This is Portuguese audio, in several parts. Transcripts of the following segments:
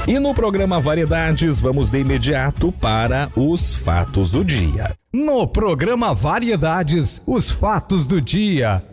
E no programa Variedades, vamos de imediato para os fatos do dia. No programa Variedades, os fatos do dia.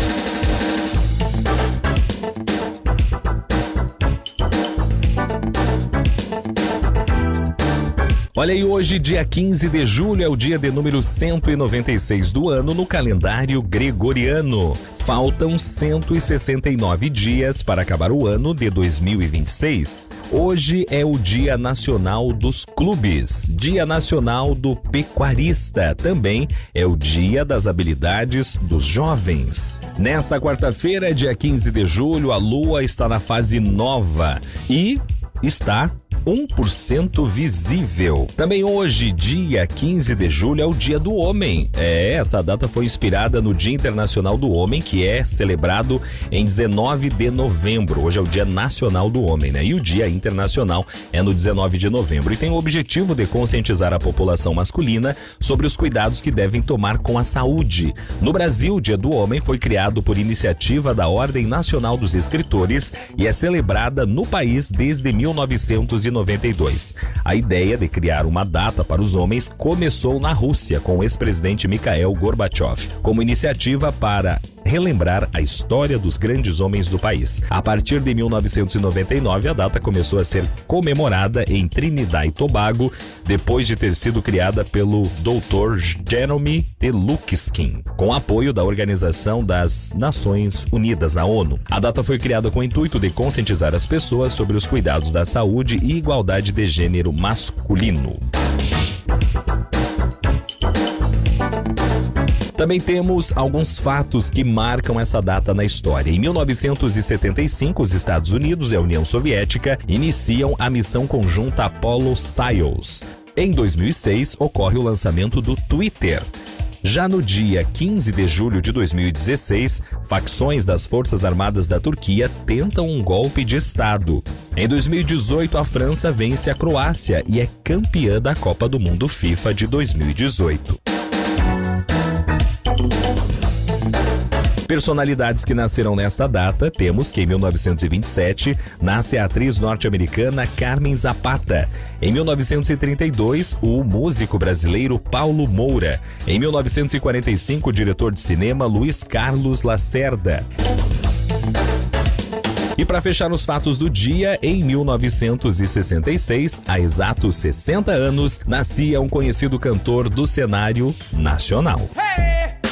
Olha aí, hoje, dia 15 de julho, é o dia de número 196 do ano no calendário gregoriano. Faltam 169 dias para acabar o ano de 2026. Hoje é o Dia Nacional dos Clubes, Dia Nacional do Pecuarista, também é o Dia das Habilidades dos Jovens. Nesta quarta-feira, dia 15 de julho, a Lua está na fase nova e está 1% visível. Também hoje, dia 15 de julho, é o Dia do Homem. Essa data foi inspirada no Dia Internacional do Homem, que é celebrado em 19 de novembro. Hoje é o Dia Nacional do Homem, né? E o Dia Internacional é no 19 de novembro. E tem o objetivo de conscientizar a população masculina sobre os cuidados que devem tomar com a saúde. No Brasil, o Dia do Homem foi criado por iniciativa da Ordem Nacional dos Escritores e é celebrada no país desde 1992. A ideia de criar uma data para os homens começou na Rússia com o ex-presidente Mikhail Gorbachev, como iniciativa para relembrar a história dos grandes homens do país. A partir de 1999, a data começou a ser comemorada em Trinidad e Tobago, depois de ter sido criada pelo Dr. Jeremy Telukhin, com apoio da Organização das Nações Unidas, a ONU. A data foi criada com o intuito de conscientizar as pessoas sobre os cuidados da saúde e igualdade de gênero masculino. Também temos alguns fatos que marcam essa data na história. Em 1975, os Estados Unidos e a União Soviética iniciam a missão conjunta Apollo-Soyuz. Em 2006, ocorre o lançamento do Twitter. Já no dia 15 de julho de 2016, facções das Forças Armadas da Turquia tentam um golpe de Estado. Em 2018, a França vence a Croácia e é campeã da Copa do Mundo FIFA de 2018. Personalidades que nasceram nesta data, temos que em 1927 nasce a atriz norte-americana Carmen Zapata. Em 1932, o músico brasileiro Paulo Moura. Em 1945, o diretor de cinema Luiz Carlos Lacerda. E para fechar os fatos do dia, em 1966, há exatos 60 anos, nascia um conhecido cantor do cenário nacional. Hey!